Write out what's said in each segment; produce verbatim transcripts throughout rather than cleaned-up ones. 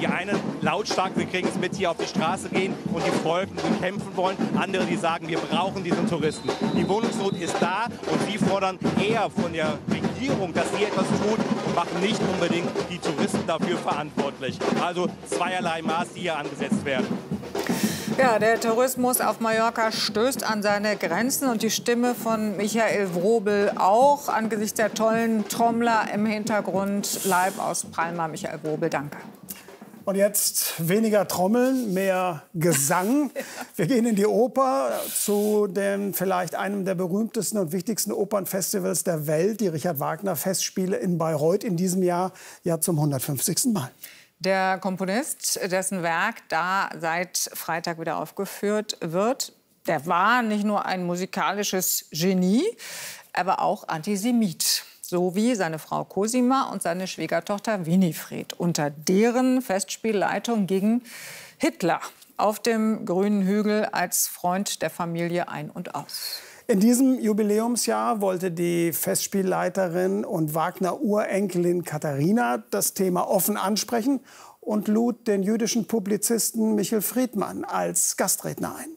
Die einen lautstark, wir kriegen es mit, hier auf die Straße gehen und die folgen und kämpfen wollen. Andere, die sagen, wir brauchen diesen Touristen. Die Wohnungsnot ist da und sie fordern eher von der Regierung, dass sie etwas tut und machen nicht unbedingt die Touristen dafür verantwortlich. Also zweierlei Maß, die hier angesetzt werden. Ja, der Tourismus auf Mallorca stößt an seine Grenzen und die Stimme von Michael Wrobel auch angesichts der tollen Trommler im Hintergrund. Live aus Palma, Michael Wrobel, danke. Und jetzt weniger Trommeln, mehr Gesang. Wir gehen in die Oper zu dem vielleicht einem der berühmtesten und wichtigsten Opernfestivals der Welt, die Richard-Wagner-Festspiele in Bayreuth in diesem Jahr ja zum hundertfünfzigsten Mal. Der Komponist, dessen Werk da seit Freitag wieder aufgeführt wird, der war nicht nur ein musikalisches Genie, aber auch Antisemit. So wie seine Frau Cosima und seine Schwiegertochter Winifred. Unter deren Festspielleitung ging Hitler auf dem grünen Hügel als Freund der Familie ein und aus. In diesem Jubiläumsjahr wollte die Festspielleiterin und Wagner-Urenkelin Katharina das Thema offen ansprechen und lud den jüdischen Publizisten Michel Friedmann als Gastredner ein.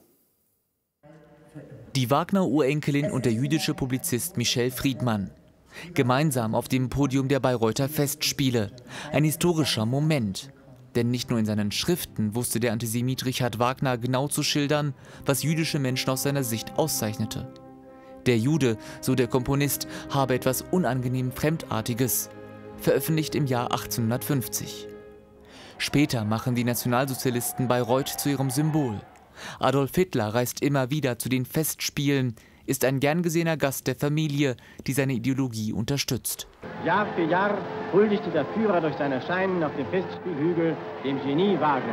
Die Wagner-Urenkelin und der jüdische Publizist Michel Friedmann. Gemeinsam auf dem Podium der Bayreuther Festspiele. Ein historischer Moment. Denn nicht nur in seinen Schriften wusste der Antisemit Richard Wagner genau zu schildern, was jüdische Menschen aus seiner Sicht auszeichnete. Der Jude, so der Komponist, habe etwas unangenehm Fremdartiges, veröffentlicht im Jahr achtzehnhundertfünfzig. Später machen die Nationalsozialisten Bayreuth zu ihrem Symbol. Adolf Hitler reist immer wieder zu den Festspielen, ist ein gern gesehener Gast der Familie, die seine Ideologie unterstützt. Jahr für Jahr huldigte der Führer durch sein Erscheinen auf dem Festspielhügel dem Genie Wagner.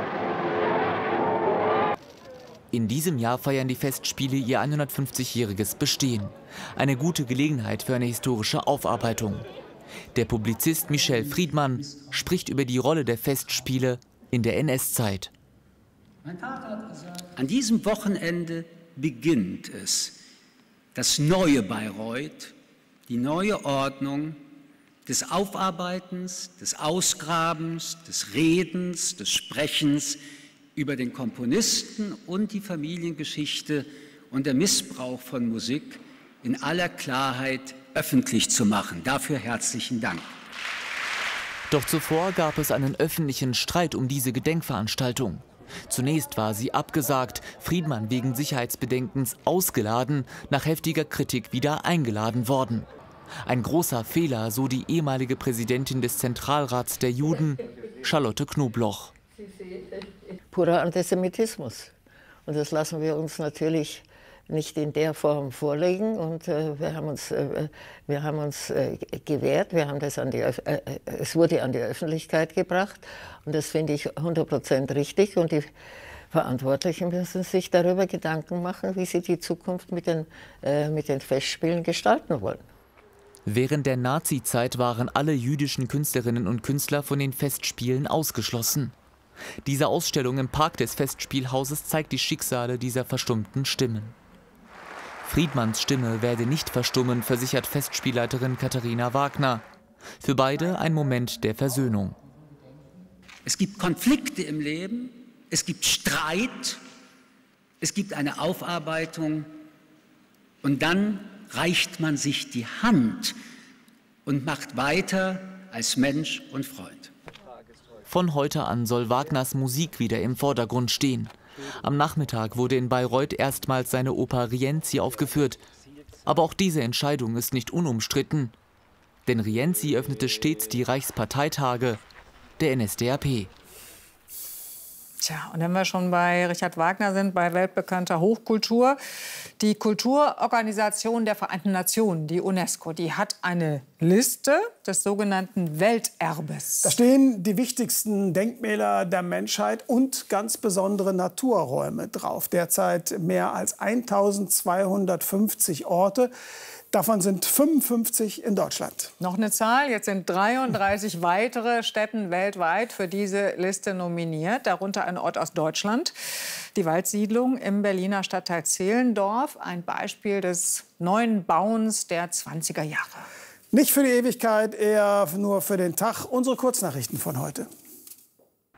In diesem Jahr feiern die Festspiele ihr hundertfünfzigjähriges Bestehen. Eine gute Gelegenheit für eine historische Aufarbeitung. Der Publizist Michel Friedmann spricht über die Rolle der Festspiele in der N S-Zeit. An diesem Wochenende beginnt es. Das neue Bayreuth, die neue Ordnung des Aufarbeitens, des Ausgrabens, des Redens, des Sprechens über den Komponisten und die Familiengeschichte und der Missbrauch von Musik in aller Klarheit öffentlich zu machen. Dafür herzlichen Dank. Doch zuvor gab es einen öffentlichen Streit um diese Gedenkveranstaltung. Zunächst war sie abgesagt, Friedmann wegen Sicherheitsbedenkens ausgeladen, nach heftiger Kritik wieder eingeladen worden. Ein großer Fehler, so die ehemalige Präsidentin des Zentralrats der Juden, Charlotte Knobloch. Purer Antisemitismus. Und das lassen wir uns natürlich nicht in der Form vorlegen. Und äh, wir haben uns, äh, wir haben uns äh, gewehrt. Wir haben das an die, äh, es wurde an die Öffentlichkeit gebracht. Und das finde ich hundert Prozent richtig. Und die Verantwortlichen müssen sich darüber Gedanken machen, wie sie die Zukunft mit den, äh, mit den Festspielen gestalten wollen. Während der Nazizeit waren alle jüdischen Künstlerinnen und Künstler von den Festspielen ausgeschlossen. Diese Ausstellung im Park des Festspielhauses zeigt die Schicksale dieser verstummten Stimmen. Friedmanns Stimme werde nicht verstummen, versichert Festspielleiterin Katharina Wagner. Für beide ein Moment der Versöhnung. Es gibt Konflikte im Leben, es gibt Streit, es gibt eine Aufarbeitung und dann reicht man sich die Hand und macht weiter als Mensch und Freund. Von heute an soll Wagners Musik wieder im Vordergrund stehen. Am Nachmittag wurde in Bayreuth erstmals seine Oper Rienzi aufgeführt. Aber auch diese Entscheidung ist nicht unumstritten. Denn Rienzi öffnete stets die Reichsparteitage der N S D A P. Tja, und wenn wir schon bei Richard Wagner sind, bei weltbekannter Hochkultur. Die Kulturorganisation der Vereinten Nationen, die UNESCO, die hat eine Liste des sogenannten Welterbes. Da stehen die wichtigsten Denkmäler der Menschheit und ganz besondere Naturräume drauf. Derzeit mehr als eintausendzweihundertfünfzig Orte. Davon sind fünfundfünfzig in Deutschland. Noch eine Zahl. Jetzt sind dreiunddreißig weitere Stätten weltweit für diese Liste nominiert. Darunter ein Ort aus Deutschland. Die Waldsiedlung im Berliner Stadtteil Zehlendorf. Ein Beispiel des neuen Bauens der zwanziger Jahre. Nicht für die Ewigkeit, eher nur für den Tag. Unsere Kurznachrichten von heute.